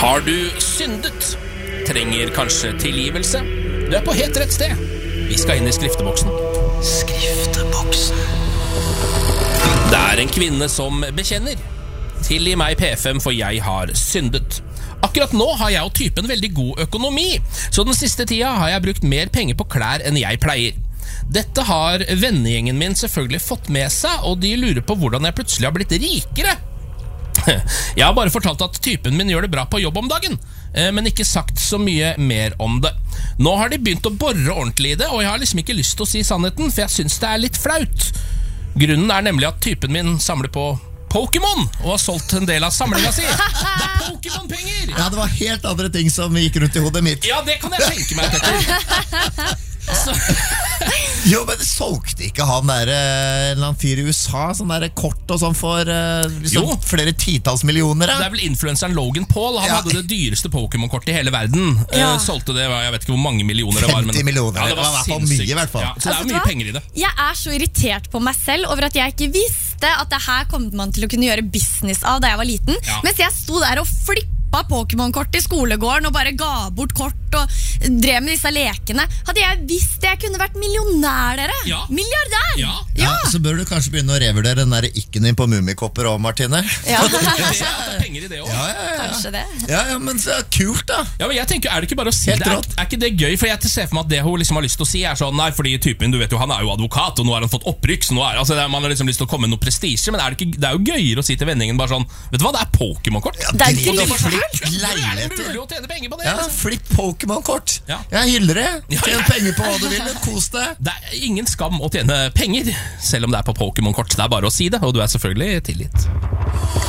Har du syndet? Trenger kanskje tilgivelse? Du på helt rett sted. Vi skal inn i skrifteboksen. Skrifteboksen. Det en kvinne som bekjenner. Tilgi meg P5, for jeg har syndet. Akkurat nå har jeg og typen veldig god økonomi, så den siste tida har jeg brukt mer penger på klær enn jeg pleier. Dette har vennegjengen min selvfølgelig fått med seg, og de lurer på hvordan jeg plutselig har blitt rikere. Jeg har bare fortalt at typen min gjør det bra på jobb om dagen, men ikke sagt så mye mer om det. Nå har de begynt å borre ordentlig i det, og jeg har liksom ikke lyst til å si sannheten, for jeg synes det litt flaut. Grunnen nemlig at typen min samler på Pokémon og har solgt en del av samlinga si. Det Pokémon-penger! Ja, det var helt andre ting som gikk rundt i hodet mitt. Ja, det kan jeg tenke meg, Petter. Jo, men solgte ikke han der en eller annen fyr i USA sånn der kort og sånn for liksom flere titalls millioner? Det vel influenseren Logan Paul. Han hadde det dyreste Pokémon-kortet i hele verden. Solgte det, jeg vet ikke hvor mange millioner det var, 50 millioner, ja, det var i hvert fall mye i hvert fall. Så det jo mye penger i det. Jeg så irritert på meg selv over at jeg ikke visste at det her kom man til å kunne gjøre business av da jeg var liten, mens jeg sto der og flippet Pokémon-kort i skolegården og bare ga bort kort og drev med disse lekene. Hadde jeg visst det, jeg kunne vært millionær, dere. Milliardær. Ja, så bør du kanskje begynne å revurdere den der ikken din på Mummikopper også, Martine. Ja. Det penger i det også. Kanskje det. Ja, men så kult da. Ja, men jeg tenker, det ikke bare å si det? Ikke det gøy? For jeg ser for meg at det hun liksom har lyst til å si sånn, nei, fordi typen, du vet jo, han jo advokat, og nå har han fått opprykk, så nå man har liksom lyst til å komme med noe prestige, men det jo gøyere å si til vendingen bare sånn, vet du hva, det Pokémon-kort. Ja, det leiligheter. Mulig å tjene penger på det. Ja, flipp Pokémon-kort. Jeg hyller det. Tjen penger på hva du vil, kos deg. Det ingen skam å tjene penger, selv om det på Pokémon-kort. Det bare å si det, og du selvfølgelig tilgitt.